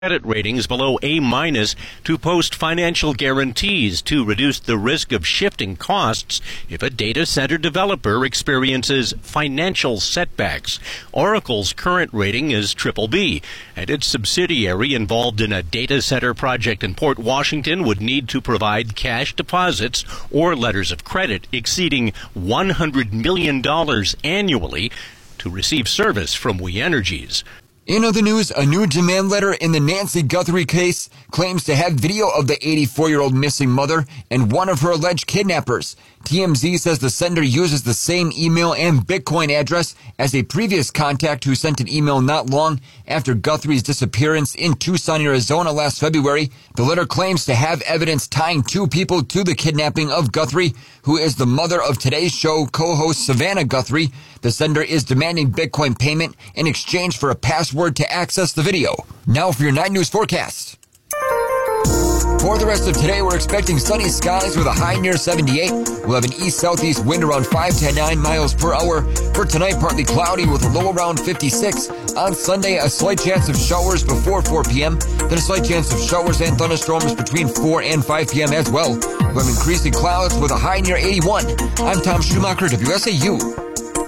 credit ratings below A- to post financial guarantees to reduce the risk of shifting costs if a data center developer experiences financial setbacks. Oracle's current rating is BBB, and its subsidiary involved in a data center project in Port Washington would need to provide cash deposits or letters of credit exceeding $100 million annually to receive service from We Energies. In other news, a new demand letter in the Nancy Guthrie case claims to have video of the 84-year-old missing mother and one of her alleged kidnappers. TMZ says the sender uses the same email and Bitcoin address as a previous contact who sent an email not long after Guthrie's disappearance in Tucson, Arizona last February. The letter claims to have evidence tying two people to the kidnapping of Guthrie, who is the mother of Today's Show co-host Savannah Guthrie. The sender is demanding Bitcoin payment in exchange for a password to access the video. Now for your 9 News forecast. For the rest of today, we're expecting sunny skies with a high near 78. We'll have an east-southeast wind around 5 to 9 miles per hour. For tonight, partly cloudy with a low around 56. On Sunday, a slight chance of showers before 4 p.m. Then a slight chance of showers and thunderstorms between 4 and 5 p.m. as well. We'll have increasing clouds with a high near 81. I'm Tom Schumacher, WSAU.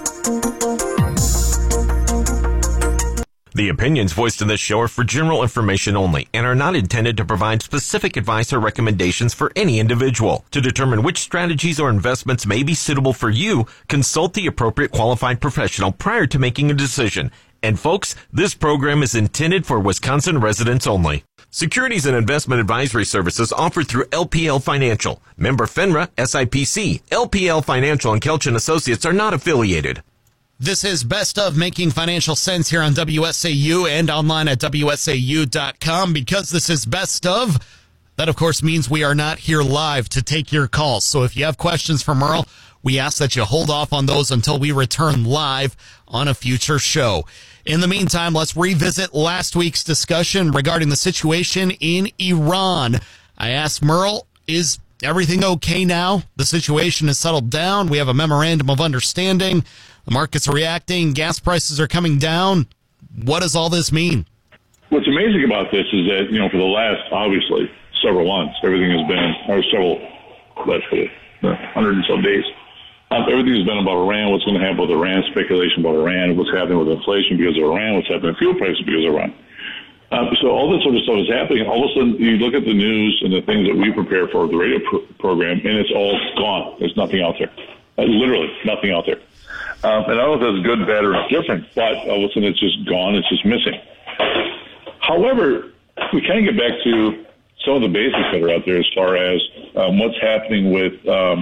The opinions voiced in this show are for general information only and are not intended to provide specific advice or recommendations for any individual. To determine which strategies or investments may be suitable for you, consult the appropriate qualified professional prior to making a decision. And folks, this program is intended for Wisconsin residents only. Securities and investment advisory services offered through LPL Financial. Member FINRA, SIPC. LPL Financial and Kelchin Associates are not affiliated. This is Best of Making Financial Sense here on WSAU and online at WSAU.com. Because this is Best of, that of course means we are not here live to take your calls. So if you have questions for Merle, we ask that you hold off on those until we return live on a future show. In the meantime, let's revisit last week's discussion regarding the situation in Iran. I asked Merle, is everything okay now? The situation has settled down. We have a memorandum of understanding. The market's reacting. Gas prices are coming down. What does all this mean? What's amazing about this is that, for the last, obviously, several months, everything has been, or several, let's put it, 100 and some days, everything has been about Iran, what's going to happen with Iran, speculation about Iran, what's happening with inflation because of Iran, what's happening with fuel prices because of Iran. So all this sort of stuff is happening. All of a sudden, you look at the news and the things that we prepare for the radio program, and it's all gone. There's nothing out there. Literally nothing out there. And I don't know if that's good, bad, or different, but all of a sudden it's just gone. It's just missing. However, we kind of get back to some of the basics that are out there as far as what's happening with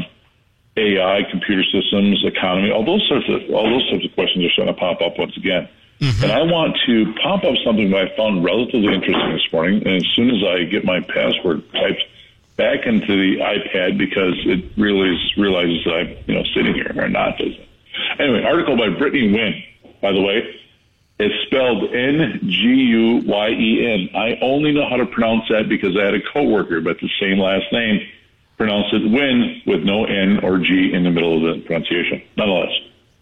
AI, computer systems, economy, all those sorts of questions are starting to pop up once again. Mm-hmm. And I want to pop up something that I found relatively interesting this morning. And as soon as I get my password typed back into the iPad, because it realizes that I'm sitting here or not. Anyway, article by Brittany Nguyen, by the way. It's spelled Nguyen. I only know how to pronounce that because I had a coworker, but the same last name, pronounced it Nguyen with no N or G in the middle of the pronunciation. Nonetheless.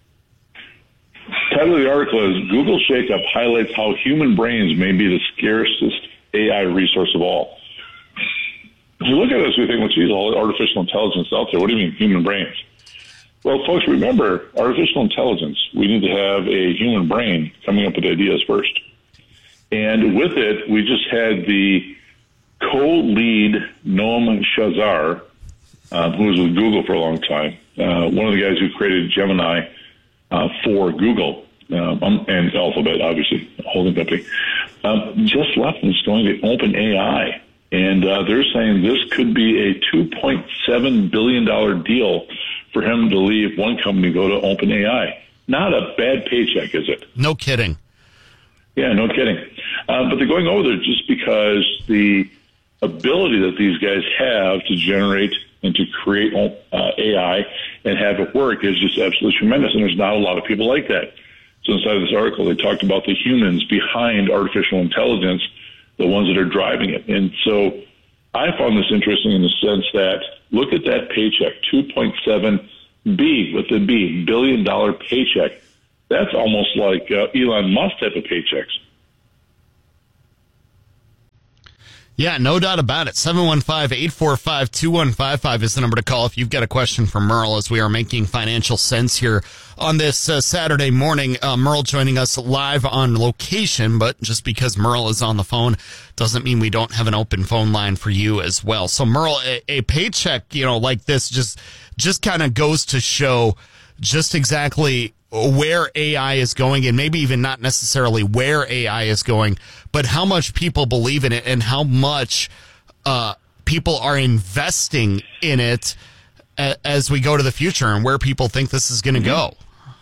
Title of the article is Google Shakeup Highlights How Human Brains May Be the Scarcest AI Resource of All. If you look at this, we think, well, geez, all artificial intelligence out there. What do you mean, human brains? Well, folks, remember, artificial intelligence, we need to have a human brain coming up with ideas first. And with it, we just had the co-lead Noam Shazar, who was with Google for a long time, one of the guys who created Gemini for Google, and Alphabet, obviously, a holding company, just left and is going to OpenAI. And they're saying this could be a $2.7 billion deal for him to leave one company and go to OpenAI. Not a bad paycheck, is it? No kidding. Yeah, no kidding. But they're going over there just because the ability that these guys have to generate and to create AI and have it work is just absolutely tremendous, and there's not a lot of people like that. So inside of this article, they talked about the humans behind artificial intelligence, the ones that are driving it. And so I found this interesting in the sense that, look at that paycheck, 2.7 billion dollar paycheck. That's almost like Elon Musk type of paychecks. Yeah, no doubt about it. 715-845-2155 is the number to call if you've got a question for Merle as we are making financial sense here on this Saturday morning. Merle joining us live on location, but just because Merle is on the phone doesn't mean we don't have an open phone line for you as well. So Merle, a paycheck, like this just kind of goes to show just exactly where AI is going, and maybe even not necessarily where AI is going, but how much people believe in it and how much people are investing in it as we go to the future, and where people think this is going to go.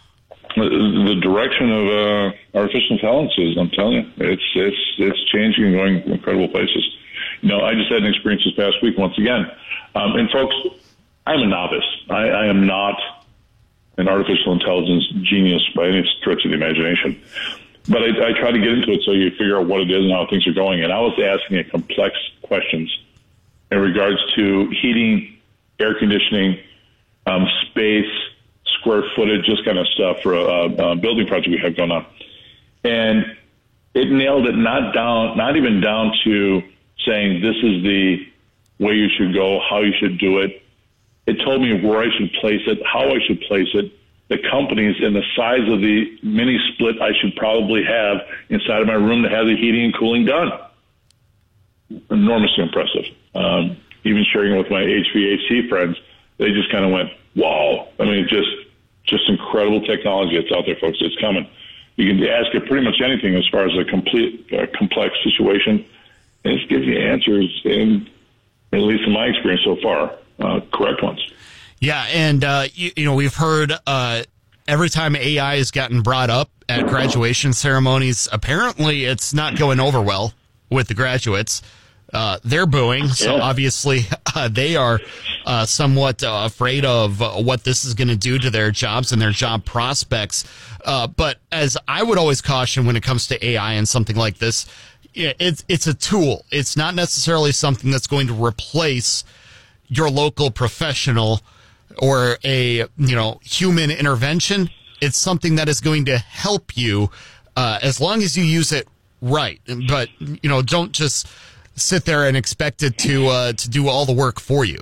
The direction of artificial intelligence is, I'm telling you, it's changing and going incredible places. I just had an experience this past week once again. And folks, I'm a novice. I am not an artificial intelligence genius by any stretch of the imagination. But I try to get into it so you figure out what it is and how things are going. And I was asking it complex questions in regards to heating, air conditioning, space, square footage, just kind of stuff for a building project we have going on. And it nailed it not even down to saying this is the way you should go, how you should do it. It told me where I should place it, how I should place it, the companies, and the size of the mini split I should probably have inside of my room to have the heating and cooling done. Enormously impressive. Even sharing it with my HVAC friends, they just kind of went, wow. I mean, just incredible technology that's out there, folks. It's coming. You can ask it pretty much anything as far as a complex situation, and it gives you answers, in, at least in my experience so far, correct ones. Yeah, and we've heard every time AI has gotten brought up at graduation ceremonies, apparently it's not going over well with the graduates. They're booing, so obviously they are somewhat afraid of what this is going to do to their jobs and their job prospects. But as I would always caution when it comes to AI and something like this, it's a tool. It's not necessarily something that's going to replace your local professional or a human intervention. It's something that is going to help you as long as you use it right. But don't just sit there and expect it to do all the work for you.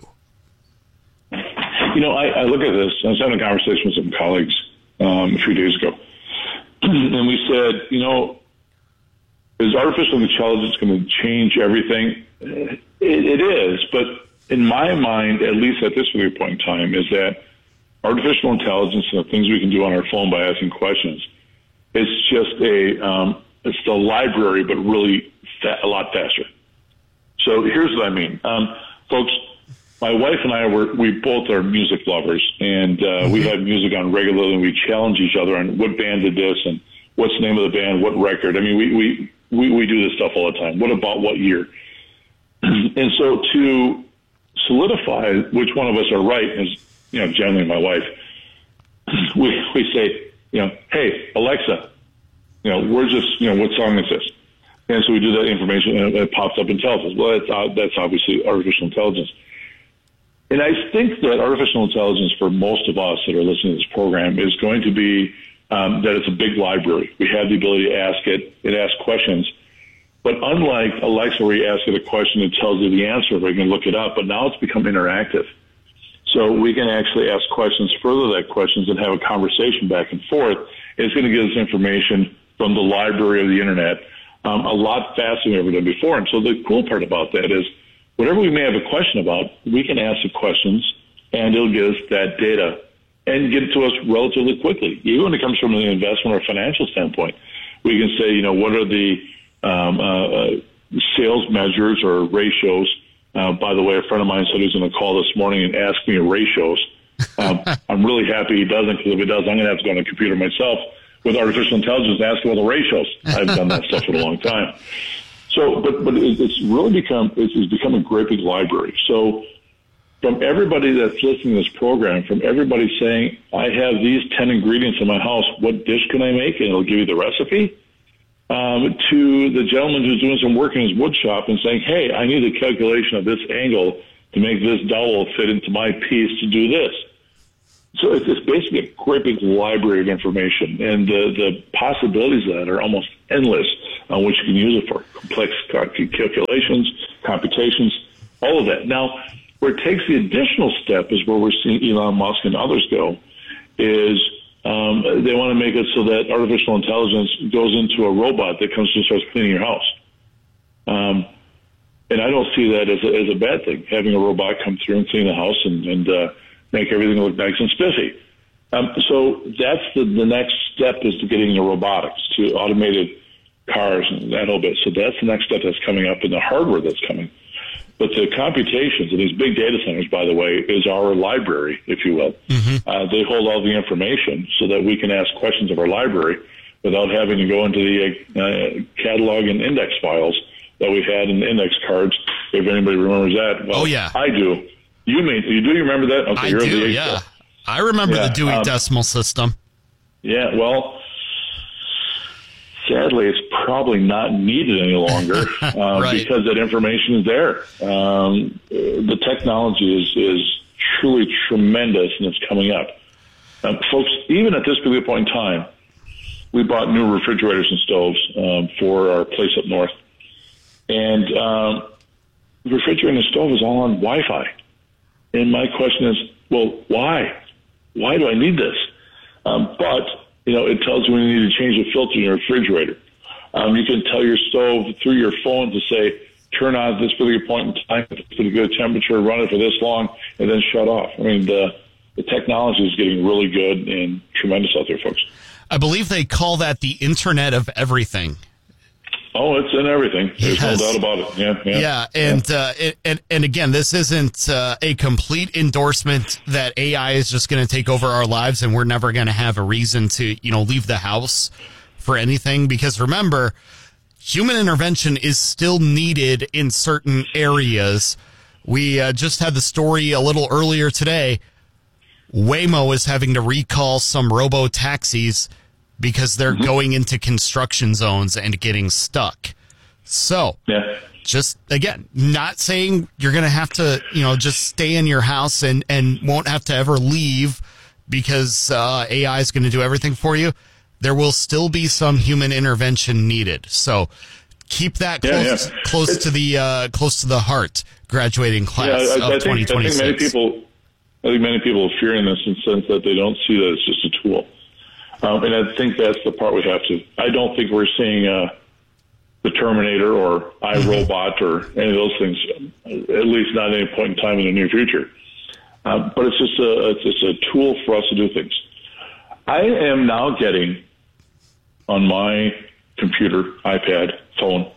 I look at this. I was having a conversation with some colleagues a few days ago, and we said, is artificial intelligence going to change everything? It is, but in my mind, at least at this particular point in time, is that artificial intelligence and the things we can do on our phone by asking questions, it's just it's the library, but really a lot faster. So here's what I mean. Folks, my wife and I, we both are music lovers, and we have music on regularly, and we challenge each other on what band did this and what's the name of the band, what record. I mean, we do this stuff all the time. What about what year? And so to solidify which one of us are right is, generally my wife, we say, hey, Alexa, where's this, what song is this? And so we do that information, and it pops up and tells us. Well, that's obviously artificial intelligence. And I think that artificial intelligence for most of us that are listening to this program is going to be that it's a big library. We have the ability to ask it. It asks questions. But unlike Alexa, where you ask it a question, it tells you the answer, where you can look it up. But now it's become interactive. So we can actually ask questions, further that questions, and have a conversation back and forth. It's going to give us information from the library of the Internet a lot faster than we've ever done before. And so the cool part about that is whatever we may have a question about, we can ask the questions, and it'll give us that data and get it to us relatively quickly. Even when it comes from an investment or financial standpoint, we can say, what are the sales measures or ratios. By the way, a friend of mine said he was going to call this morning and ask me ratios. I'm really happy he doesn't, because if he does, I'm going to have to go on the computer myself with artificial intelligence and ask him all the ratios. I've done that stuff for a long time. So, but it's really become a great big library. So from everybody that's listening to this program, from everybody saying, I have these 10 ingredients in my house, what dish can I make? And it'll give you the recipe. To the gentleman who's doing some work in his wood shop and saying, hey, I need a calculation of this angle to make this dowel fit into my piece to do this. So it's basically a great big library of information, and the possibilities of that are almost endless. which you can use it for. Complex calculations, computations, all of that. Now, where it takes the additional step is where we're seeing Elon Musk and others go, is they want to make it so that artificial intelligence goes into a robot that comes and starts cleaning your house. And I don't see that as a bad thing, having a robot come through and clean the house and make everything look nice and spiffy. So that's the next step, is to getting the robotics, to automated cars and that whole bit. So that's the next step that's coming up in the hardware that's coming. But the computations and these big data centers, by the way, is our library, if you will. Mm-hmm. They hold all the information so that we can ask questions of our library without having to go into the catalog and index files that we had in the index cards, if anybody remembers that. Well, oh, yeah. I do. You do remember that? Okay, I do, yeah. I remember the Dewey Decimal System. Yeah, well, sadly, it's probably not needed any longer right. because that information is there. The technology is truly tremendous, and it's coming up. Folks, even at this particular point in time, we bought new refrigerators and stoves for our place up north. And the refrigerator and the stove is all on Wi-Fi. And my question is, well, why? Why do I need this? But, it tells you when you need to change the filter in your refrigerator. You can tell your stove through your phone to say, turn on at this particular point in time, at this particular temperature, run it for this long, and then shut off. I mean, the technology is getting really good and tremendous out there, folks. I believe they call that the Internet of Everything. Oh, it's in everything. There's no doubt about it. Yeah. And again, this isn't a complete endorsement that AI is just going to take over our lives and we're never going to have a reason to, leave the house for anything. Because remember, human intervention is still needed in certain areas. We just had the story a little earlier today. Waymo is having to recall some robo-taxis because they're going into construction zones and getting stuck. So, just, again, not saying you're going to have to, just stay in your house and won't have to ever leave because AI is going to do everything for you. There will still be some human intervention needed. So, keep that close to the heart, graduating class of 2026. I think many people are fearing this in the sense that they don't see that it's just a tool. And I think that's the part we have to. I don't think we're seeing the Terminator or iRobot or any of those things, at least not at any point in time in the near future. But it's just a tool for us to do things. I am now getting on my computer, iPad, phone,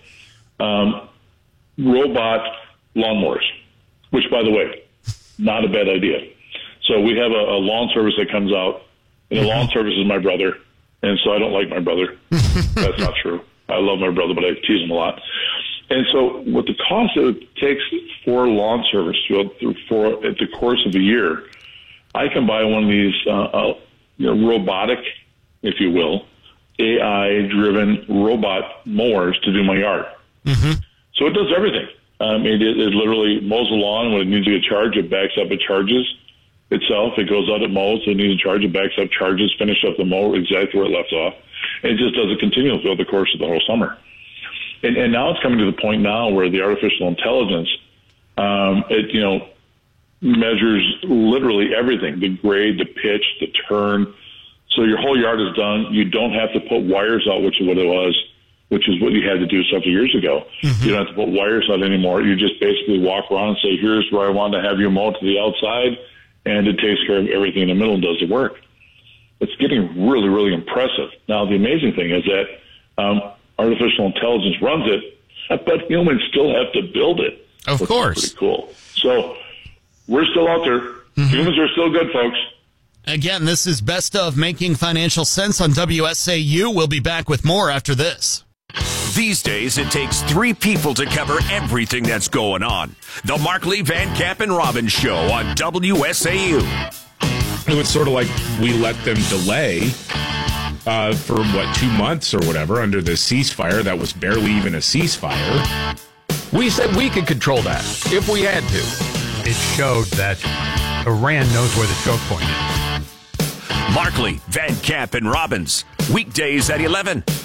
robot lawnmowers, which, by the way, not a bad idea. So we have a lawn service that comes out. And the lawn service is my brother, and so I don't like my brother. That's not true. I love my brother, but I tease him a lot. And so what the cost it takes for lawn service for at the course of a year, I can buy one of these robotic, if you will, AI-driven robot mowers to do my yard. Mm-hmm. So it does everything. It literally mows the lawn. When it needs to get charged, it backs up, it charges itself. It goes out, it mows, it needs to charge, it backs up, charges, finish up the mower exactly where it left off. And it just does it continually throughout the course of the whole summer. And now it's coming to the point now where the artificial intelligence, it measures literally everything, the grade, the pitch, the turn. So your whole yard is done. You don't have to put wires out, which is what it was, which is what you had to do several years ago. Mm-hmm. You don't have to put wires out anymore. You just basically walk around and say, here's where I want to have you mow to the outside. And it takes care of everything in the middle and does the work. It's getting really, really impressive. Now, the amazing thing is that artificial intelligence runs it, but humans still have to build it. Of course. Pretty cool. So we're still out there. Mm-hmm. Humans are still good, folks. Again, this is Best of Making Financial Sense on WSAU. We'll be back with more after this. These days, it takes 3 people to cover everything that's going on. The Markley, Van Camp, and Robbins Show on WSAU. It was sort of like we let them delay for, 2 months or whatever under the ceasefire that was barely even a ceasefire. We said we could control that if we had to. It showed that Iran knows where the choke point is. Markley, Van Camp, and Robbins. Weekdays at 11.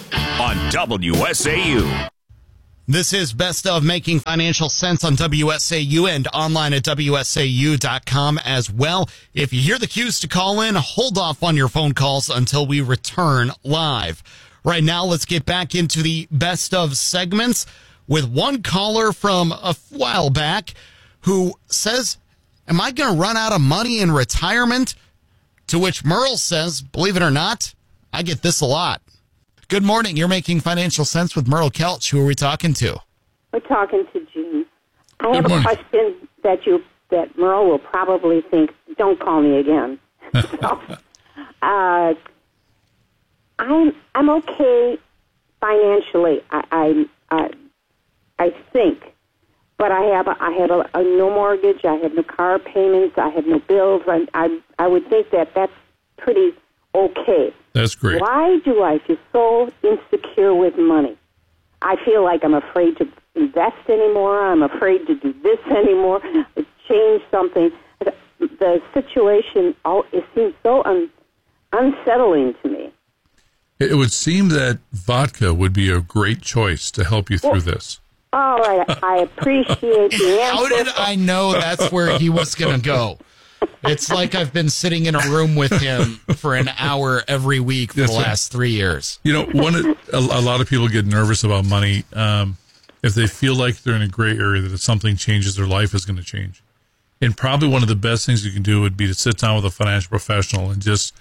on WSAU. This is Best of Making Financial Sense on WSAU and online at WSAU.com as well. If you hear the cues to call in, hold off on your phone calls until we return live. Right now, let's get back into the Best of segments with one caller from a while back who says, am I going to run out of money in retirement? To which Merle says, believe it or not, I get this a lot. Good morning. You're Making Financial Sense with Merle Kelch. Who are we talking to? We're talking to Jean. I have a question that Merle will probably think, don't call me again. So, I'm okay financially. I think, but I have a no mortgage. I have no car payments. I have no bills. I would think that's pretty okay. That's great. Why do I feel so insecure with money? I feel like I'm afraid to invest anymore. I'm afraid to do this anymore. Change something. The situation, it seems so unsettling to me. It would seem that vodka would be a great choice to help you through this. All right. I appreciate the answer. How did I know that's where he was going to go? It's like I've been sitting in a room with him for an hour every week for the last 3 years. You know, a lot of people get nervous about money if they feel like they're in a gray area, that if something changes, their life is going to change. And probably one of the best things you can do would be to sit down with a financial professional and just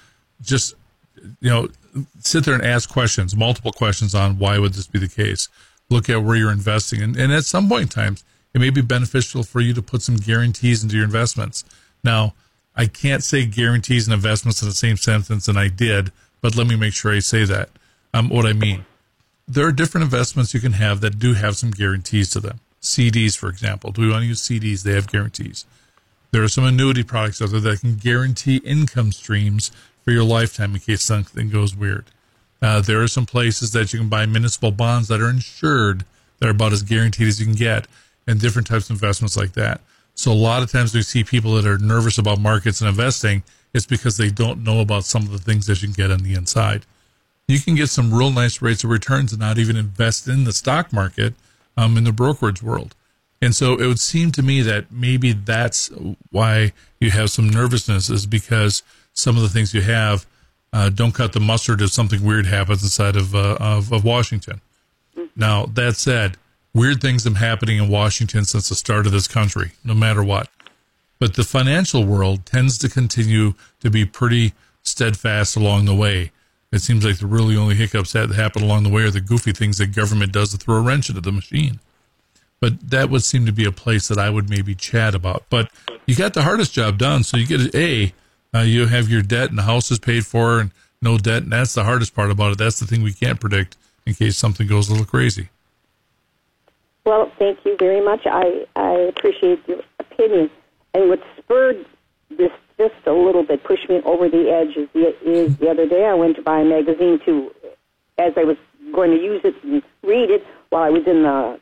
sit there and ask questions, multiple questions on why would this be the case. Look at where you're investing. And at some point in time, it may be beneficial for you to put some guarantees into your investments. Now, I can't say guarantees and investments in the same sentence, and I did, but let me make sure I say that. What I mean, there are different investments you can have that do have some guarantees to them. CDs, for example. Do we want to use CDs? They have guarantees. There are some annuity products out there that can guarantee income streams for your lifetime in case something goes weird. There are some places that you can buy municipal bonds that are insured, that are about as guaranteed as you can get, and different types of investments like that. So a lot of times we see people that are nervous about markets and investing, it's because they don't know about some of the things that you can get on the inside. You can get some real nice rates of returns and not even invest in the stock market in the brokerage world. And so it would seem to me that maybe that's why you have some nervousness, is because some of the things you have don't cut the mustard if something weird happens inside of Washington. Now, that said, weird things have been happening in Washington since the start of this country, no matter what. But the financial world tends to continue to be pretty steadfast along the way. It seems like the really only hiccups that happen along the way are the goofy things that government does to throw a wrench into the machine. But that would seem to be a place that I would maybe chat about. But you got the hardest job done, so you get you have your debt and the house is paid for and no debt, and that's the hardest part about it. That's the thing we can't predict in case something goes a little crazy. Well, thank you very much. I appreciate your opinion. And what spurred this just a little bit, pushed me over the edge, is the other day I went to buy a magazine as I was going to use it and read it while I was in the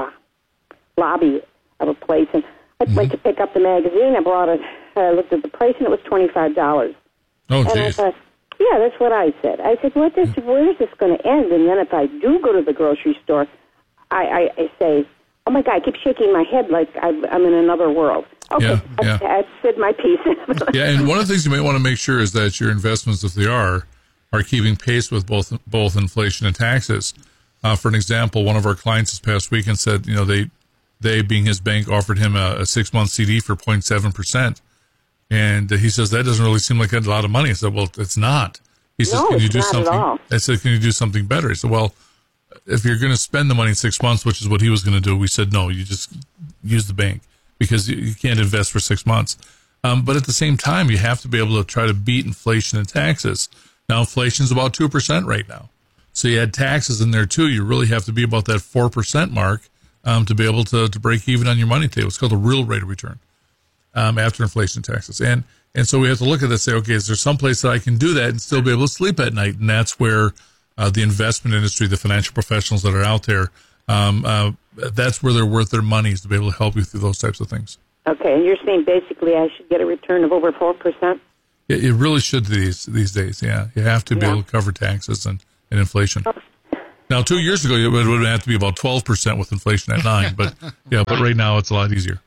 lobby of a place. And I went to pick up the magazine. I brought it. I looked at the price, and it was $25. Oh, and geez. I thought, yeah, that's what I said. I said, where is this going to end? And then if I do go to the grocery store, I say, oh, my God, I keep shaking my head like I'm in another world. Okay, yeah. I said my piece. Yeah, and one of the things you might want to make sure is that your investments, if they are keeping pace with both inflation and taxes. For an example, one of our clients this past weekend said, they being his bank, offered him a 6-month CD for 0.7%. And he says, that doesn't really seem like a lot of money. I said, well, it's not. He says, can you do something? I said, can you do something better? He said, well, if you're going to spend the money in 6 months, which is what he was going to do, we said, no, you just use the bank because you can't invest for 6 months. But at the same time, you have to be able to try to beat inflation and taxes. Now, inflation is about 2% right now. So you add taxes in there, too. You really have to be about that 4% mark to be able to break even on your money table. It's called a real rate of return after inflation and taxes. And so we have to look at this and say, okay, is there some place that I can do that and still be able to sleep at night? And that's where the investment industry, the financial professionals that are out there, that's where they're worth their money, is to be able to help you through those types of things. Okay, and you're saying basically I should get a return of over 4%? It really should these days, yeah. You have to be able to cover taxes and inflation. Now, 2 years ago, it would have to be about 12% with inflation at 9%. But but right now it's a lot easier.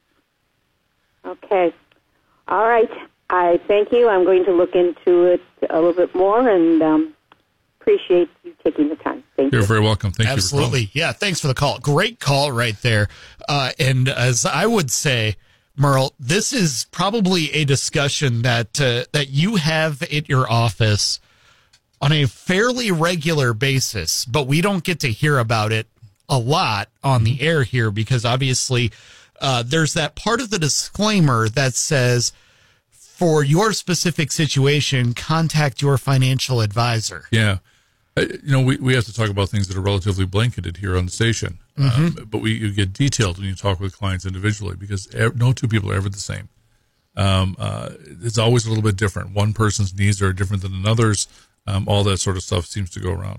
Okay. All right. I thank you. I'm going to look into it a little bit more and appreciate you taking the time. Thank you. You're very welcome. Thank you. Absolutely. Yeah, thanks for the call. Great call right there. And as I would say, Merle, this is probably a discussion that you have at your office on a fairly regular basis, but we don't get to hear about it a lot on the air here because obviously there's that part of the disclaimer that says, for your specific situation, contact your financial advisor. Yeah. We have to talk about things that are relatively blanketed here on the station, but you get detailed when you talk with clients individually because no two people are ever the same. It's always a little bit different. One person's needs are different than another's. All that sort of stuff seems to go around.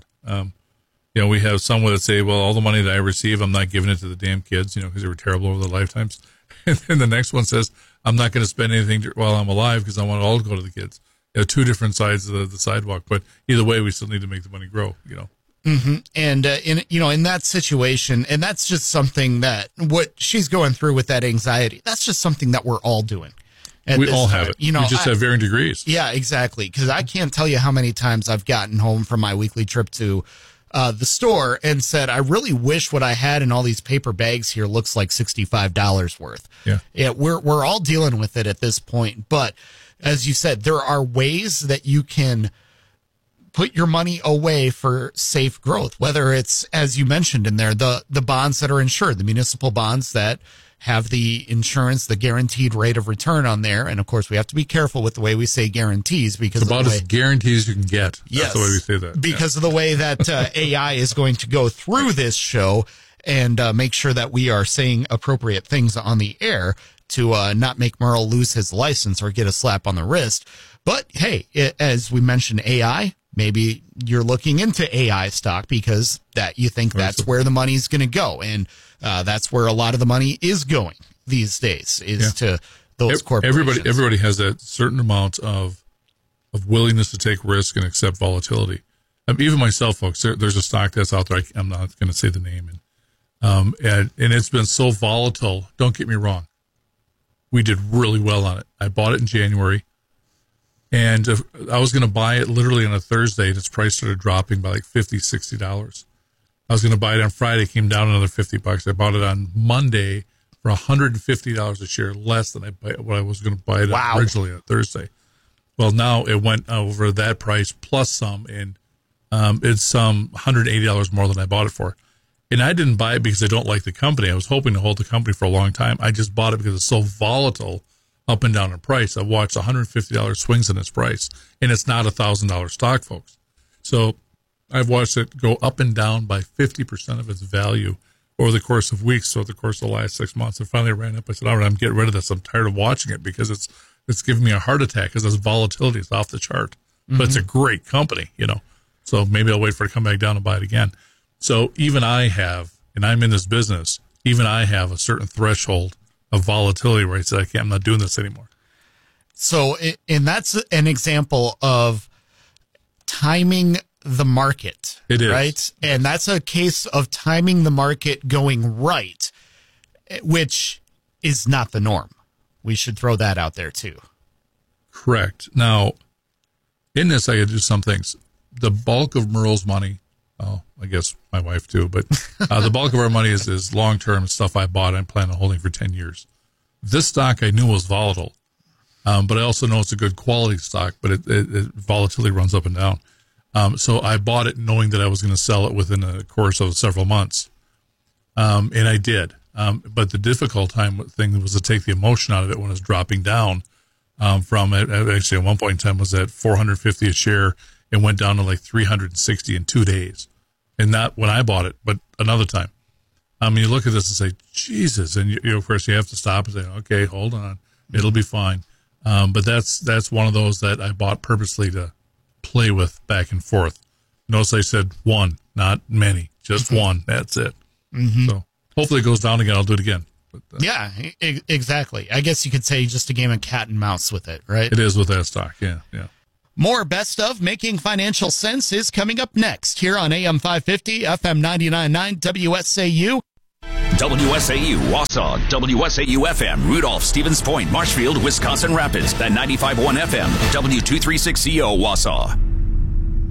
We have someone that say, well, all the money that I receive, I'm not giving it to the damn kids, because they were terrible over their lifetimes. And then the next one says, I'm not going to spend anything while I'm alive because I want it all to go to the kids. Two different sides of the sidewalk, but either way, we still need to make the money grow, And in that situation, and that's just something that what she's going through with that anxiety, that's just something that we're all doing. We all have it. We just have varying degrees. Yeah, exactly. Because I can't tell you how many times I've gotten home from my weekly trip to the store and said, I really wish what I had in all these paper bags here looks like $65 worth. Yeah, we're all dealing with it at this point. But as you said, there are ways that you can put your money away for safe growth, whether it's, as you mentioned in there, the bonds that are insured, the municipal bonds that have the insurance, the guaranteed rate of return on there. And of course, we have to be careful with the way we say guarantees because it's about as guaranteed as you can get. Yes, that's the way we say that. Because of the way that AI is going to go through this show and make sure that we are saying appropriate things on the air to not make Merle lose his license or get a slap on the wrist. But hey, as we mentioned, AI, maybe you're looking into AI stock because that you think that's where the money's going to go. And that's where a lot of the money is going these days is to those corporations. Everybody has that certain amount of willingness to take risk and accept volatility. Even myself, folks, there's a stock that's out there. I'm not going to say the name. And it's been so volatile. Don't get me wrong. We did really well on it. I bought it in January. And I was going to buy it literally on a Thursday, and its price started dropping by like $50, $60. I was going to buy it on Friday, came down another $50. I bought it on Monday for $150 a share, less than what I was going to buy it originally on Thursday. Well, now it went over that price plus some, and it's $180 more than I bought it for. And I didn't buy it because I don't like the company. I was hoping to hold the company for a long time. I just bought it because it's so volatile up and down in price. I've watched $150 swings in its price, and it's not $1,000 stock, folks. So I've watched it go up and down by 50% of its value over the course of weeks, so over the course of the last 6 months. And finally I ran up. I said, all right, I'm getting rid of this. I'm tired of watching it because it's giving me a heart attack because its volatility is off the chart. But it's a great company, So maybe I'll wait for it to come back down and buy it again. So even I have, and I'm in this business, even I have a certain threshold of volatility where I said, I'm not doing this anymore. So, and that's an example of timing the market. It is. Right? And that's a case of timing the market going right, which is not the norm. We should throw that out there too. Correct. Now, in this, I could do some things. The bulk of Merle's money, I guess my wife too, but the bulk of our money is long-term stuff I bought and plan on holding for 10 years. This stock I knew was volatile, but I also know it's a good quality stock, but it volatility runs up and down. So I bought it knowing that I was going to sell it within a course of several months. And I did. But the difficult thing was to take the emotion out of it when it was dropping down from it. Actually, at one point in time was at $450 a share and went down to like $360 in 2 days. And not when I bought it, but another time. You look at this and say, Jesus. And of course you have to stop and say, okay, hold on. It'll be fine. But that's one of those that I bought purposely to play with back and forth. Notice I said one, not many, just one. That's it. So hopefully it goes down again. I'll do it again. But, yeah, exactly. I guess you could say just a game of cat and mouse with it, right? It is with that stock. Yeah. More Best of Making Financial Sense is coming up next here on AM 550, FM 99.9, WSAU. WSAU, Wausau, WSAU FM, Rudolph, Stevens Point, Marshfield, Wisconsin Rapids, and 95.1 FM, W236CO, Wausau.